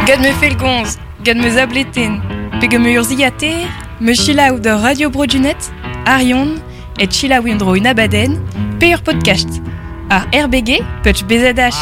Gad me felgonz, gad me zableten, pegem me urziater, me chilaou da Radio Brodunet, Arion, et chilaouindro un abaden, pe ur podcast. Ar RBG, petch bezadach